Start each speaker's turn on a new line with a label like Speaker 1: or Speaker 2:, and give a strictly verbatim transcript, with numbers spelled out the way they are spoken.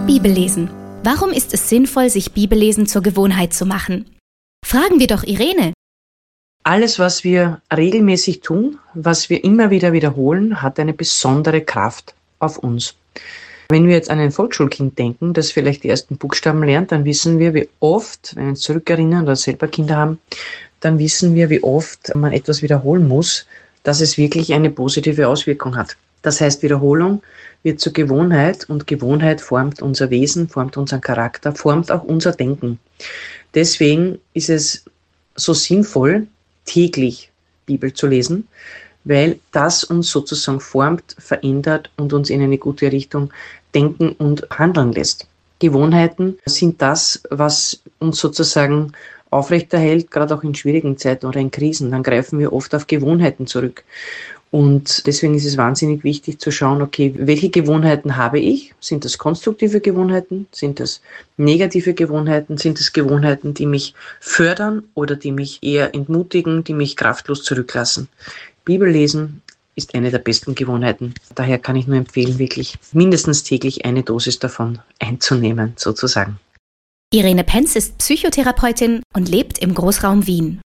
Speaker 1: Bibellesen. Warum ist es sinnvoll, sich Bibellesen zur Gewohnheit zu machen? Fragen wir doch Irene.
Speaker 2: Alles, was wir regelmäßig tun, was wir immer wieder wiederholen, hat eine besondere Kraft auf uns. Wenn wir jetzt an ein Volksschulkind denken, das vielleicht die ersten Buchstaben lernt, dann wissen wir, wie oft, wenn wir uns zurückerinnern oder selber Kinder haben, dann wissen wir, wie oft man etwas wiederholen muss, dass es wirklich eine positive Auswirkung hat. Das heißt, Wiederholung wird zur Gewohnheit und Gewohnheit formt unser Wesen, formt unseren Charakter, formt auch unser Denken. Deswegen ist es so sinnvoll, täglich Bibel zu lesen, weil das uns sozusagen formt, verändert und uns in eine gute Richtung denken und handeln lässt. Gewohnheiten sind das, was uns sozusagen aufrechterhält, gerade auch in schwierigen Zeiten oder in Krisen. Dann greifen wir oft auf Gewohnheiten zurück. Und deswegen ist es wahnsinnig wichtig zu schauen, okay, welche Gewohnheiten habe ich? Sind das konstruktive Gewohnheiten? Sind das negative Gewohnheiten? Sind das Gewohnheiten, die mich fördern oder die mich eher entmutigen, die mich kraftlos zurücklassen? Bibellesen ist eine der besten Gewohnheiten. Daher kann ich nur empfehlen, wirklich mindestens täglich eine Dosis davon einzunehmen, sozusagen.
Speaker 1: Irene Penz ist Psychotherapeutin und lebt im Großraum Wien.